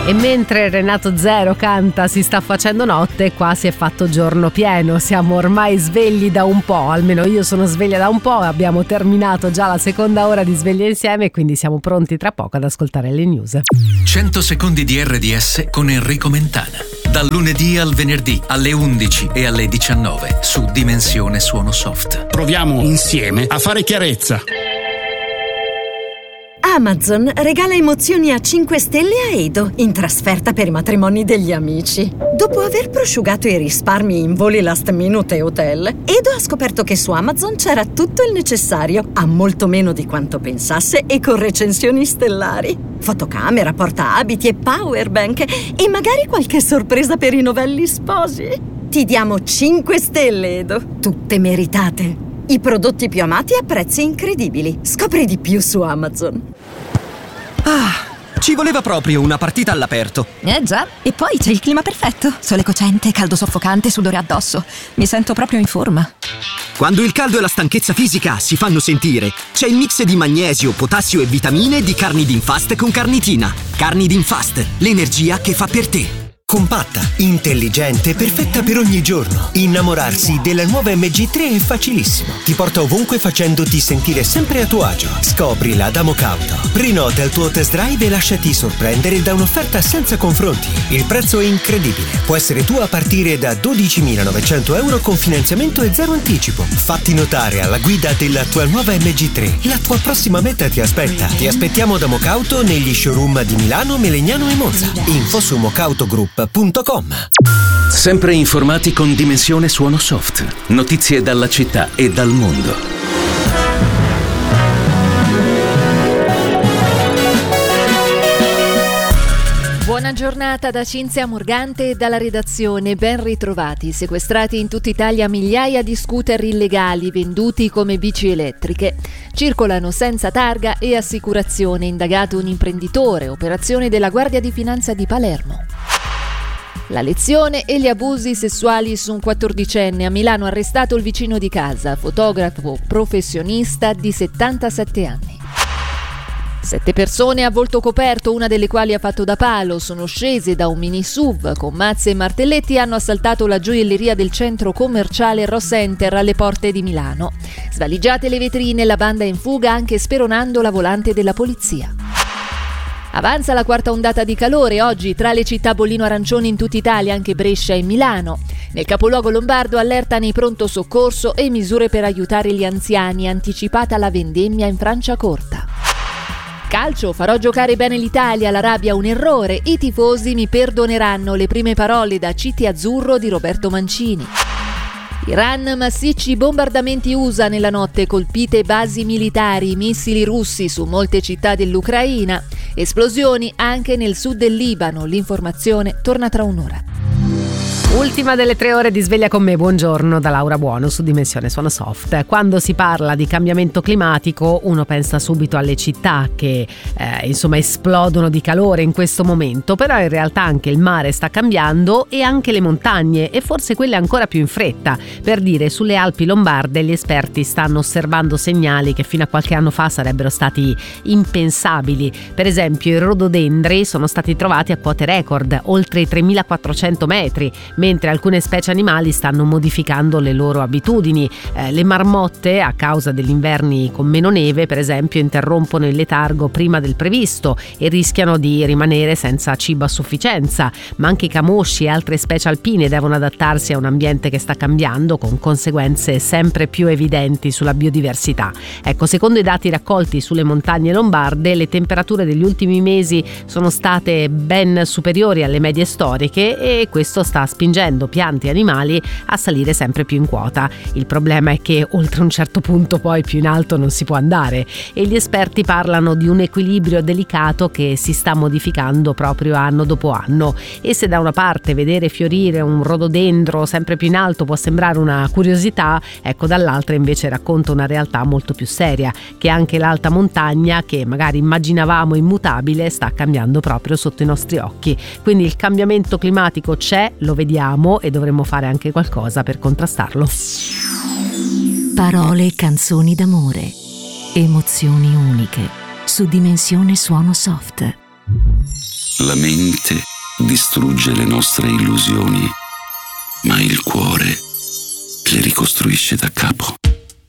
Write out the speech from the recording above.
E mentre Renato Zero canta Si sta facendo notte, qua si è fatto giorno pieno. Siamo ormai svegli da un po', almeno io sono sveglia da un po'. Abbiamo terminato già la seconda ora di Sveglia Insieme, quindi siamo pronti tra poco ad ascoltare le news. 100 secondi di RDS con Enrico Mentana. Dal lunedì al venerdì alle 11 e alle 19 su Dimensione Suono Soft. Proviamo insieme a fare chiarezza. Amazon regala emozioni a 5 stelle a Edo in trasferta per i matrimoni degli amici. Dopo aver prosciugato i risparmi in voli last minute e hotel, Edo ha scoperto che su Amazon c'era tutto il necessario, a molto meno di quanto pensasse e con recensioni stellari. Fotocamera, portaabiti e powerbank e magari qualche sorpresa per i novelli sposi. Ti diamo 5 stelle, Edo, tutte meritate. I prodotti più amati a prezzi incredibili. Scopri di più su Amazon. Ci voleva proprio una partita all'aperto. Già, e poi c'è il clima perfetto. Sole cocente, caldo soffocante, sudore addosso. Mi sento proprio in forma. Quando il caldo e la stanchezza fisica si fanno sentire, c'è il mix di magnesio, potassio e vitamine di Carnidin Fast con carnitina. Carnidin Fast, l'energia che fa per te. Compatta, intelligente, perfetta per ogni giorno. Innamorarsi della nuova MG3 è facilissimo. Ti porta ovunque facendoti sentire sempre a tuo agio. Scoprila da Mocauto. Prenota il tuo test drive e lasciati sorprendere da un'offerta senza confronti. Il prezzo è incredibile. Può essere tuo a partire da 12.900 euro con finanziamento e zero anticipo. Fatti notare alla guida della tua nuova MG3. La tua prossima meta ti aspetta. Ti aspettiamo da Mocauto negli showroom di Milano, Melegnano e Monza. Info su mocautogroup.com. Sempre informati con Dimensione Suono Soft. Notizie dalla città e dal mondo. Buona giornata da Cinzia Morgante e dalla redazione. Ben ritrovati. Sequestrati in tutta Italia migliaia di scooter illegali venduti come bici elettriche. Circolano senza targa e assicurazione. Indagato un imprenditore. Operazione della Guardia di Finanza di Palermo. La lezione e gli abusi sessuali su un 14enne. A Milano arrestato il vicino di casa, fotografo professionista di 77 anni. 7 persone a volto coperto, una delle quali ha fatto da palo, sono scese da un mini SUV con mazze e martelletti e hanno assaltato la gioielleria del centro commerciale Ross Center alle porte di Milano. Svaligiate le vetrine, la banda è in fuga anche speronando la volante della polizia. Avanza la quarta ondata di calore, oggi tra le città bollino-arancioni in tutta Italia anche Brescia e Milano. Nel capoluogo lombardo allerta nei pronto soccorso e misure per aiutare gli anziani, anticipata la vendemmia in Franciacorta. Calcio, farò giocare bene l'Italia, la rabbia un errore, i tifosi mi perdoneranno, le prime parole da Citi Azzurro di Roberto Mancini. Iran, massicci bombardamenti USA nella notte, colpite basi militari, missili russi su molte città dell'Ucraina, esplosioni anche nel sud del Libano. L'informazione torna tra un'ora. Ultima delle 3 ore di Sveglia con me, buongiorno da Laura Buono su Dimensione Suono Soft. Quando si parla di cambiamento climatico uno pensa subito alle città che esplodono di calore in questo momento, però in realtà anche il mare sta cambiando e anche le montagne, e forse quelle ancora più in fretta. Per dire, sulle Alpi lombarde gli esperti stanno osservando segnali che fino a qualche anno fa sarebbero stati impensabili. Per esempio i rododendri sono stati trovati a quote record, oltre i 3.400 metri, mentre alcune specie animali stanno modificando le loro abitudini. Le marmotte, a causa degli inverni con meno neve, per esempio, interrompono il letargo prima del previsto e rischiano di rimanere senza cibo a sufficienza, ma anche i camosci e altre specie alpine devono adattarsi a un ambiente che sta cambiando, con conseguenze sempre più evidenti sulla biodiversità. Ecco, secondo i dati raccolti sulle montagne lombarde, le temperature degli ultimi mesi sono state ben superiori alle medie storiche e questo sta spingendo piante e animali a salire sempre più in quota. Il problema è che oltre un certo punto poi più in alto non si può andare, e gli esperti parlano di un equilibrio delicato che si sta modificando proprio anno dopo anno. E se da una parte vedere fiorire un rododendro sempre più in alto può sembrare una curiosità, ecco, dall'altra invece racconta una realtà molto più seria, che anche l'alta montagna, che magari immaginavamo immutabile, sta cambiando proprio sotto i nostri occhi. Quindi il cambiamento climatico c'è, lo vediamo, e dovremmo fare anche qualcosa per contrastarlo. Parole e canzoni d'amore, emozioni uniche, su Dimensione Suono Soft. La mente distrugge le nostre illusioni, ma il cuore le ricostruisce da capo.